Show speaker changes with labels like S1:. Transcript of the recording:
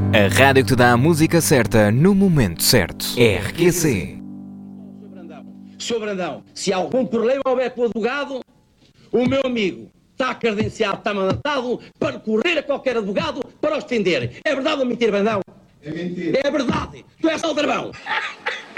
S1: A rádio que te dá a música certa no momento certo. RQC.
S2: Sr. Brandão, se há algum problema houver com o advogado, o meu amigo está credenciado, está mandatado para correr a qualquer advogado para os defender. É verdade ou mentira, Brandão?
S3: É mentira.
S2: É verdade. Tu és aldrabão.